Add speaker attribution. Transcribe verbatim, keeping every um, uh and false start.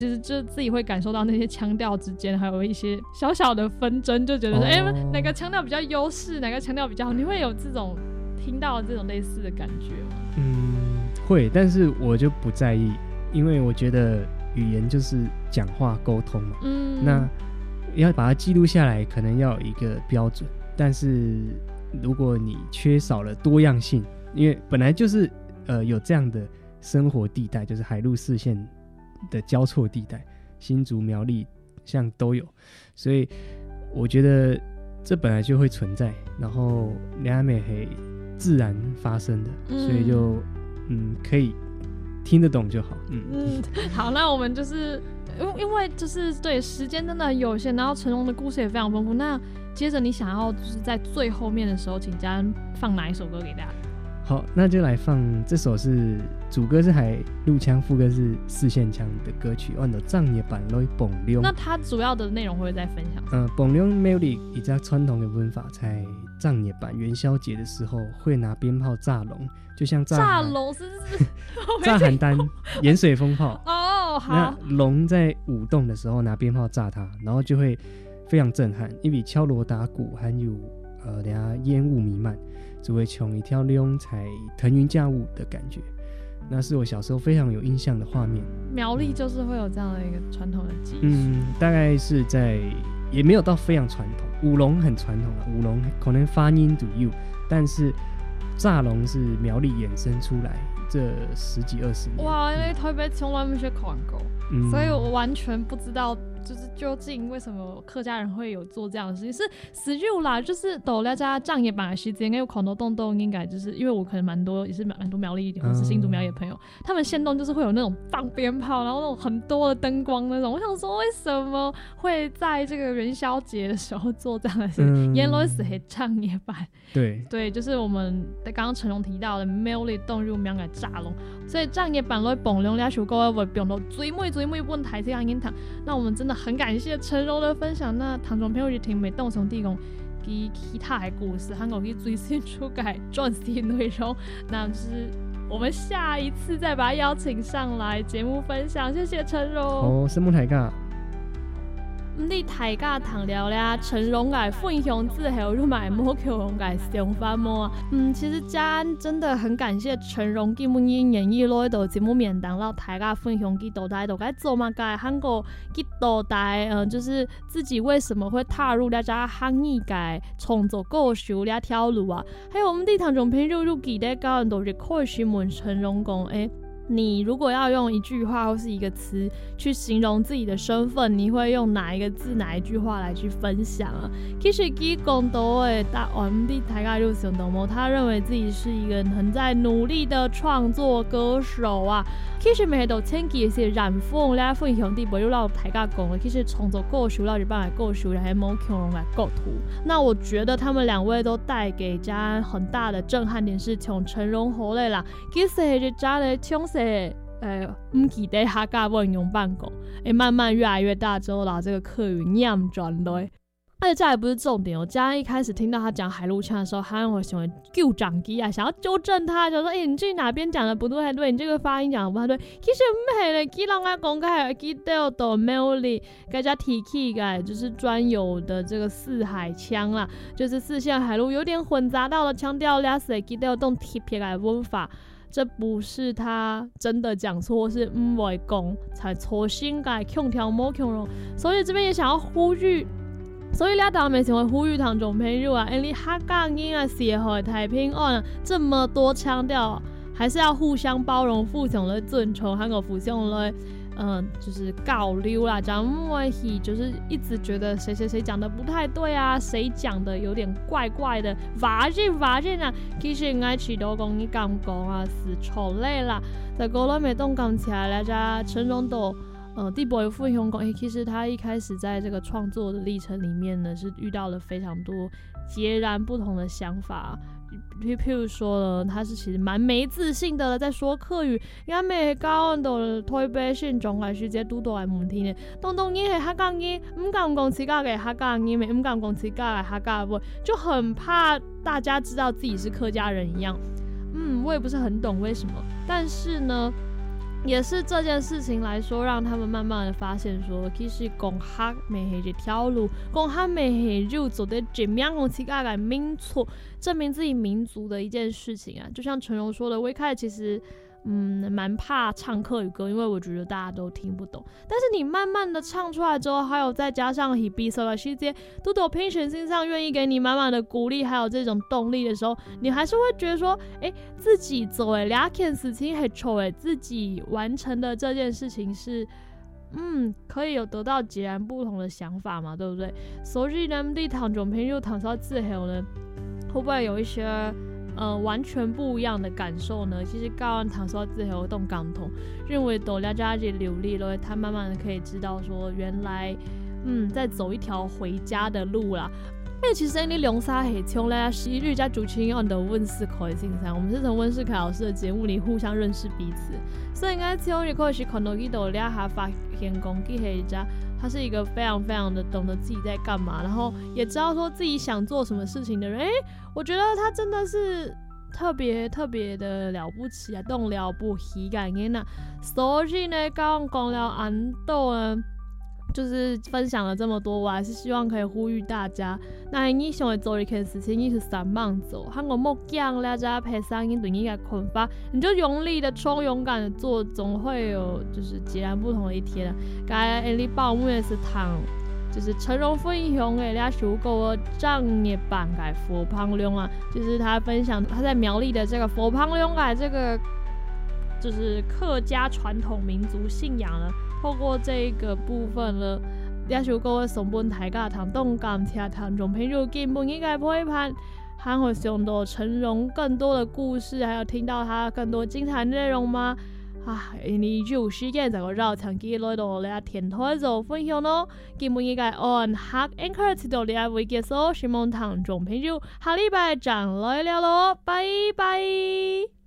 Speaker 1: 其实就自己会感受到那些腔调之间还有一些小小的纷争，就觉得说哎、哦欸，哪个腔调比较优势，哪个腔调比较好，你会有这种听到这种类似的感觉吗？
Speaker 2: 嗯，会，但是我就不在意，因为我觉得语言就是讲话沟通嘛，嗯，那要把它记录下来可能要有一个标准，但是如果你缺少了多样性，因为本来就是呃有这样的生活地带，就是海陆四县的交错地带，新竹苗栗像都有，所以我觉得这本来就会存在，然后两美黑自然发生的、嗯、所以就嗯可以听得懂就好。 嗯,
Speaker 1: 嗯好，那我们就是因为就是对时间真的很有限，然后成龙的故事也非常丰富，那接着你想要就是在最后面的时候请家人放哪一首歌给大家？
Speaker 2: 好，那就来放这首，是主歌是海陆腔，副歌是四线腔的歌曲，按照藏野版来蹦龙。
Speaker 1: 那它主要的内容会不会再分享？
Speaker 2: 嗯，蹦龙 melody 以及传统的文法，在藏野版元宵节的时候会拿鞭炮炸龙，就像炸
Speaker 1: 炸龙是是
Speaker 2: 炸邯郸盐水风炮
Speaker 1: 哦。好，
Speaker 2: 那龙在舞动的时候拿鞭炮炸它，然后就会非常震撼，因为敲锣打鼓还有呃等下烟雾弥漫，只会从一条龙才腾云驾雾的感觉，那是我小时候非常有印象的画面。
Speaker 1: 苗栗就是会有这样的一个传统的技术，
Speaker 2: 嗯，大概是在也没有到非常传统，舞龙很传统啊，舞龙可能发音都有，但是炸龙是苗栗衍生出来这十几二十年。
Speaker 1: 哇，因为台北从来没学看过、嗯，所以我完全不知道就是究竟为什么客家人会有做这样的事情。是十六啦，就是到了家藏野版的时间，应该有很多动动，应该就是因为我可能蛮多也是蛮多苗栗或是新竹苗栗的朋友、嗯，他们现动就是会有那种放鞭炮，然后那种很多的灯光那种。我想说，为什么会在这个元宵节的时候做这样的事情？原来是藏野版，
Speaker 2: 对
Speaker 1: 对，就是我们刚刚成龙提到的苗栗动入苗个炸龙，所以藏野版来蹦龙俩首歌会变到最美最美本台这样音堂。那我们真的很感谢陈柔的分享，那听众朋友就听袂懂从地讲其其他的故事，还有去追寻出改传记内容，那就是我们下一次再把他邀请上来节目分享。谢谢陈柔。
Speaker 2: 好，什么台噶？
Speaker 1: 你大家谈了了陈荣的分享之后，你买冇叫荣的想法吗？嗯，其实嘉安真的很感谢陈荣今日演绎落到节目面当，让大家分享去到底都该做嘛个韩国去到底，嗯，就是自己为什么会踏入了这行业界创作歌手了条路啊？还有我们的听众朋友，如记得教人都是可以询问陈荣讲，诶。你如果要用一句话或是一个词去形容自己的身份，你会用哪一个字哪一句话来去分享啊？其实他讲到的答案的大家就想到吗？他认为自己是一个很在努力的创作歌手啊。其实每到前期的染风咧分享的，不如让大家讲的，其实创作歌手、让日本的歌手还冇强龙来构图。那我觉得他们两位都带给嘉安很大的震撼点，是从陈荣河嘞啦，其实就嘉的唱声。呃，唔记得客家文用办公，哎，慢慢越来越大之后啦，这个客语念转来，而且这还不是重点哦。嘉安一开始听到他讲海陆腔的时候，他让我想纠正机啊，想要纠正他，就说：“哎、欸，你这哪边讲的不对？对，你这个发音讲的不太对。”其实唔系咧，佢让我讲开，佢都到苗栗，大家提起个就是专有的这个四海腔啦，就是四线海陆有点混杂到了腔调，俩是佢都有动特别的文法。这不是他真的讲错，是唔会讲才错心改腔调冇腔容，所以这边也想要呼吁，所以俩当然想会呼吁听众朋友啊，你客家音啊写好太平安，这么多腔调，还是要互相包容、互相的尊重，还有互相的。嗯，就是交流啦，讲唔会去，就是一直觉得谁谁谁讲的不太对啊，谁讲的有点怪怪的，发现发现啊，其实爱去到讲你咁讲啊是错类啦，在高冷美动讲起来了，家陈荣都呃地博有分享讲，其实他一开始在这个创作的历程里面呢，是遇到了非常多截然不同的想法。譬如说呢，他是其实蛮没自信的了，在说客语，因为每教人都台北县总来是这拄到的问题呢。当当然是客家语，唔敢讲自家嘅客家语，唔敢讲自家嘅客家话，就很怕大家知道自己是客家人一样。嗯，我也不是很懂为什么，但是呢。 也是这件事情来说，让他们慢慢的发现说，其实共学没是一条路，共学没是就走的怎么样，其他的民族证明自己民族的一件事情啊。就像陈荣说的，我一开始其实嗯蛮怕唱客语歌，因为我觉得大家都听不懂。但是你慢慢的唱出来之后，还有再加上彼此的世界，都有评选心上愿意给你满满的鼓励，还有这种动力的时候，你还是会觉得说，哎，自己做的两件事情很丑，哎，自己完成的这件事情是，嗯，可以有得到截然不同的想法嘛，对不对？所以呢，在唐中朋友唐到之后呢，会不会有一些呃完全不一样的感受呢？其实教完唐到之后，动感同认为都了解一流利了，他慢慢的可以知道说，原来嗯在走一条回家的路啦。因为其实你龙沙黑秋呢，昔日在主持人 on 的温世凯先生，我们是从温世凯老师的节目里互相认识彼此，所以呢，秋你可以看到伊都俩下发现讲，其实家他是一个非常非常的懂得自己在干嘛，然后也知道说自己想做什么事情的人。哎，我觉得他真的是特别特别的了不起啊，动了不起感恩呐。所以呢，刚刚讲了安豆呢。就是分享了这么多，我还是希望可以呼吁大家，那你想要做一件事情，你是三棒走，和我木匠大家陪上你对你的困法，你就用力的冲，勇敢的做，总会有就是截然不同的一天啊。刚才你报幕的是唐，就是陈荣分享的俩首歌仗业版改佛胖龙啊，就是他分享他在苗栗的这个佛胖龙改这个就是客家传统民族信仰呢。透过这个部分呢，这首歌送本大家通动感听听众朋友根本应该陪伴，还会想到陈荣更多的故事，还有听到他更多精彩内容吗？啊，你有时间就绕長記來到你田台做分享咯。根本應該按下 Anchor 至到你會結束，希望聽眾朋友下禮拜再來了咯，拜拜。